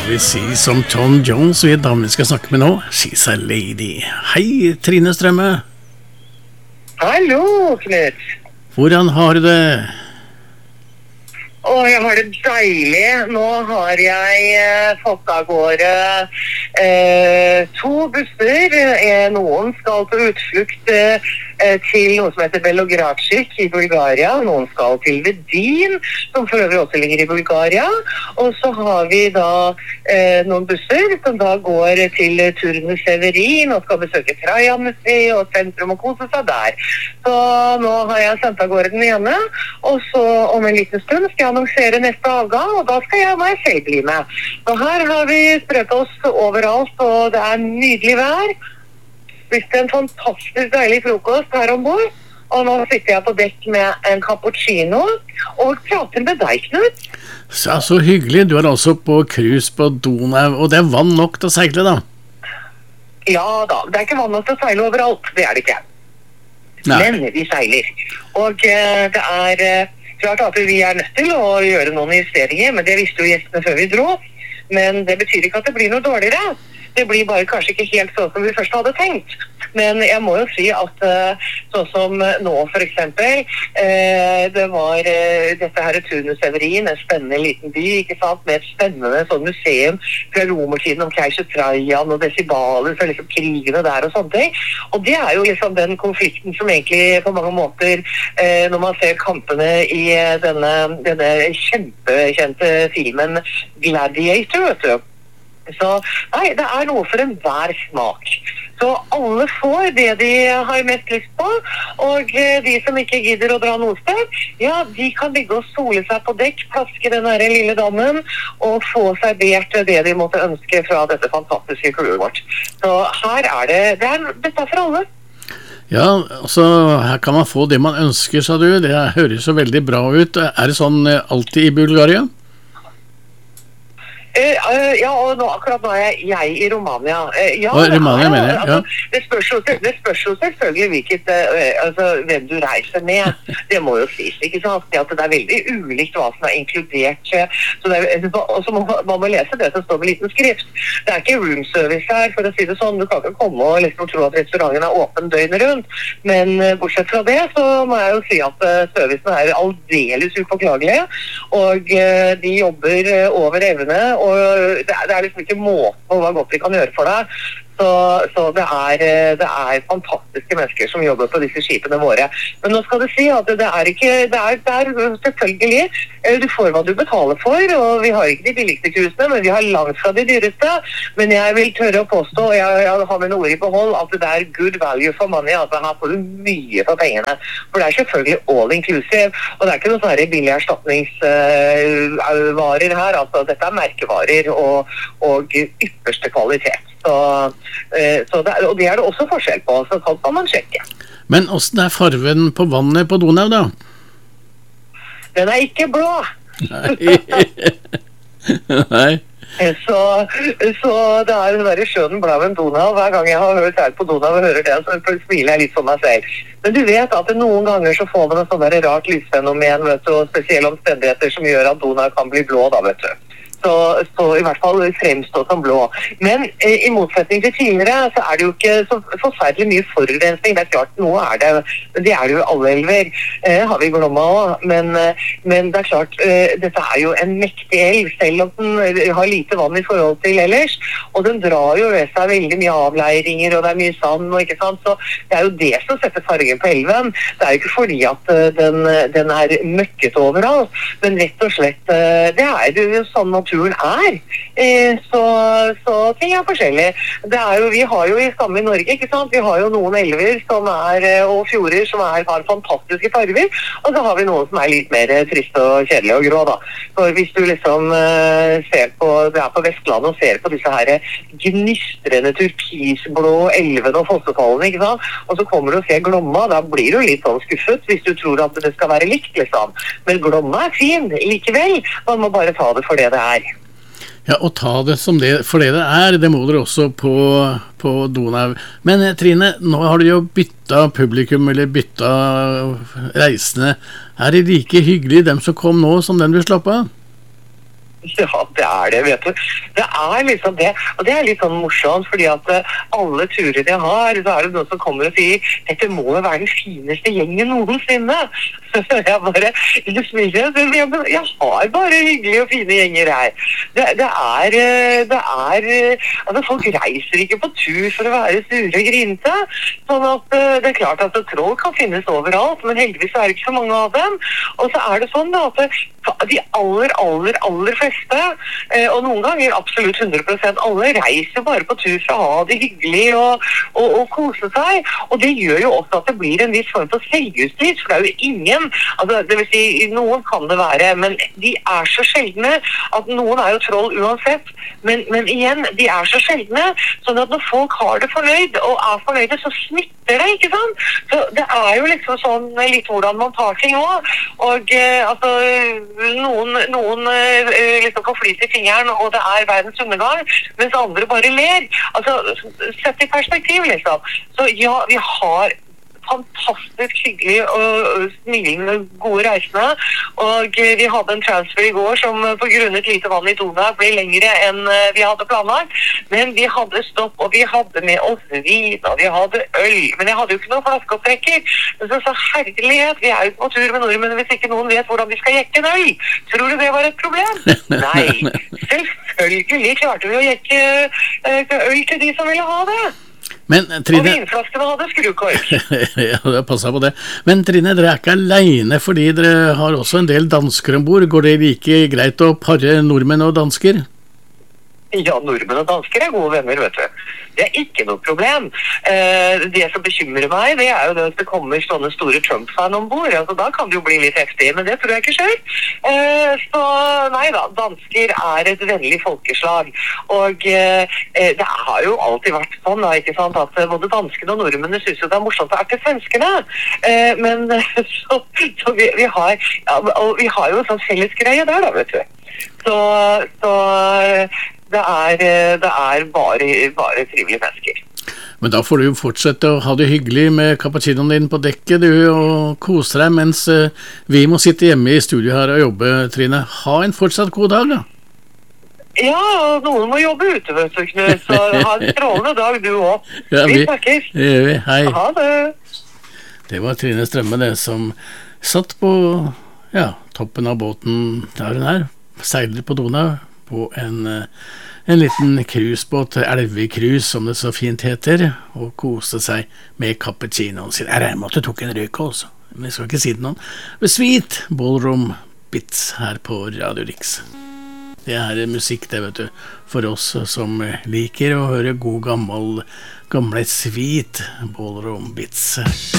Vi sier som Tom Jones, vi damen vi skal snakke med nå. She's a lady. Hei, Trine Strømme. Hallo, Knut. Hvordan har du det? Jeg har det deilig. Nå har jeg fått av gårde 2 busser. Noen skal på utflukt til noe som heter Belogradchik i Bulgaria. Noen skal til Vedin, som for øvrig også ligger i Bulgaria. Og så har vi da noen busser som da går til Turnu Severin og skal besøke Trajan-museet og sentrum og kose seg der. Så nå har jeg sendt av gårde den ene, og så om en liten stund skal jeg annonsere neste avgang, og da skal jeg meg selv bli med. Så her har vi spredt oss overalt, og det er nydelig vær. Spiste en fantastisk deilig frokost her ombord, og nå sitter jeg på dekk med en cappuccino og prater med deg, Knut. Så hyggelig, du er altså på cruise på Donau, og det er vann nok til å seile da? Ja da, det er ikke vann nok til å seile overalt, det er det ikke. Nei. Men vi seiler, og det er klart at vi er nødt til å gjøre noen justeringer, men det visste jo gjestene før vi dro. Men det betyr ikke at det blir noe dårligere. Det blir bare kanskje ikke helt sånn som vi først hadde tenkt. Men jeg må jo si at sånn som nå for eksempel, det var dette her Turnu Severin, en spennende liten by, ikke sant, med et spennende sånn museum fra romertiden om keiser Trajan og Desibalus og liksom krigene der og sånne ting. Og det er jo liksom den konflikten som egentlig på mange måter, når man ser kampene i denne kjempekjente filmen Gladiator, vet du. Så nei, det er noe for enhver smak. Så alle får det de har mest lyst på, og de som ikke gidder å dra noe sted, ja, de kan ligge og sole seg på dekk, plaske den der lille dammen, og få servert det de måtte ønske fra dette fantastiske crewet vårt. Så her er dette er for alle. Ja, altså her kan man få det man ønsker, sa du. Det høres så veldig bra ut. Er det sånn alltid i Bulgaria? Ja, og akkurat nå er jeg i Romania. Ja, Romania mener jeg, ja. Det spørs jo selvfølgelig hvem du reiser med. Det må jo sies, ikke sant? At det er veldig ulikt hva som er inkludert. Så man må lese det som står med liten skrift. Det er ikke room service her, for å si det sånn. Du kan ikke komme og liksom tro at restauranten er åpen døgnet rundt. Men bortsett fra det, så må jeg jo si at servicen er aldeles upåklagelig. Og de jobber over evne, og det er liksom ikke måte på hva godt vi kan gjøre for deg. Så det er fantastiske mennesker som jobber på disse skipene våre. Men nå skal du si at det er selvfølgelig, du får hva du betaler for, og vi har ikke de billigste cruisene, men vi har langt fra de dyreste. Men jeg vil tørre å påstå, og jeg har med noe i behold, at det er good value for money, altså her får du mye for pengene. For det er selvfølgelig all inclusive, og det er ikke noen sånne billige erstatningsvarer her, altså dette er merkevarer og ypperste kvalitet. Og det er det også forskjell på, så kan man sjekke. Men hvordan er farven på vannet på Donau da? Den er ikke blå. Nei. Så det er den der sjøen Blauen Donau. Hver gang jeg har hørt her på Donau og hører det, så smiler jeg litt for meg selv. Men du vet at noen ganger så får man en sånn der rart lysfenomen, vet du, og spesielle omstendigheter som gjør at Donau kan bli blå da, vet du. Så i hvert fall fremstå som blå. Men i motsetning til tidligere så er det jo ikke så forferdelig mye forurensning. Det er klart, noe er det, men det er det jo alle elver. Har vi Glomma også, men det er klart, dette er jo en mektig elv, selv om den har lite vann i forhold til ellers, og den drar jo ved seg veldig mye avleiringer, og det er mye sand, og ikke sant, så det er jo det som setter fargen på elven. Det er jo ikke fordi at den er møkket overalt, men rett og slett, det er jo sånn naturen er. Så ting er forskjellig. Vi har jo i samme i Norge, ikke sant? Vi har jo noen elver og fjorder som har fantastiske farger, og så har vi noen som er litt mer triste og kjedelige og grå da. For hvis du liksom ser på, det er på Vestlandet og ser på disse her gnistrende turkisblå elvene og fossefallene, ikke sant? Og så kommer du og ser Glomma, da blir du litt sånn skuffet hvis du tror at det skal være likt, liksom. Men Glomma er fin, likevel. Man må bare ta det for det det er. Ja, og ta det som det for det er, det må dere også på Donau. Men Trine, nå har du jo bytta publikum, eller bytta reisende. Er det like hyggelig dem som kom nå, som den du slapp av? Ja, det, vet du. Det liksom det, og det litt sånn morsomt, fordi at alle turer jeg har, så det noen som kommer og sier, dette må jo være den fineste gjengen noensinne. Så jeg bare, jeg har bare hyggelige og fine gjenger her. Altså folk reiser ikke på tur for å være sure og grinte, sånn at det klart at troll kan finnes overalt, men heldigvis det ikke så mange av dem. Og så det sånn da, at de aller fleste, og noen ganger absolutt 100% alle, reiser bare på tur for å ha det hyggelig og kose seg. Og det gjør jo også at det blir en viss form for selvjustis, for det jo ingen, altså det vil si, noen kan det være, men de så sjeldne at noen jo troll uansett, men igjen, de så sjeldne, sånn at når folk har det fornøyd og fornøyde, så smitter det, ikke sant? Så det jo liksom sånn litt hvordan man tar ting også, og altså noen liksom får flis i fingeren, og det verdens undergang, mens andre bare ler. Altså, sett i perspektiv, liksom. Så ja, vi har fantastisk hyggelig og smilende gode reisende, og vi hadde en transfer i går som på grunnet lite vann i Donau ble lengre enn vi hadde planlagt, men vi hadde stopp, og vi hadde med oss vin, og vi hadde øl, men jeg hadde jo ikke noen flaskeopptrekker, men så herlighet, vi jo ikke på tur med nordmenn hvis ikke noen vet hvordan vi skal jekke en øl. Tror du det var et problem? Nei, selvfølgelig klarte vi å jekke øl til de som ville ha det. Men, Trine, og vinflaskene hadde skrukork. Ja, jeg passet på det. Men Trine, dere ikke alene, fordi dere har også en del dansker ombord. Går det like greit å pare nordmenn og dansker? Ja, nordmenn og dansker gode venner, vet du. Det ikke noe problem. Det som bekymrer meg, det jo det at det kommer sånne store Trump-fan ombord. Altså, da kan det jo bli litt heftig, men det tror jeg ikke skjer. Så nei da, dansker et vennlig folkeslag. Og det har jo alltid vært sånn, da, ikke sant, at både danskene og nordmennene synes jo det morsomt å til svenskene. Men så vi har, ja, og vi har jo en sånn felles greie der, da, vet du. Så det bare trivelige mennesker. Men da får du jo fortsette å ha det hyggelig med cappuccinoen din på dekket, du, og kose deg, mens vi må sitte hjemme i studio her og jobbe, Trine. Ha en fortsatt god dag, da. Ja, noen må jobbe ute, vet du, Knut, så ha en strålende dag, du også. Ja, vi snakkes. Det gjør vi. Hei. Ha det. Det var Trine Strømme, det, som satt på, ja, toppen av båten der hun seiler på Donau, på en liten cruisebåt, elvekrus som det så fint heter, og kose seg med cappuccinoen sin. Jeg måtte tok en røyk også, men jeg skal ikke si det noen. Sweet Ballroom Bits her på Radio Rix. Det musikk, det, vet du, for oss som liker å høre god gamle Sweet Ballroom Bits.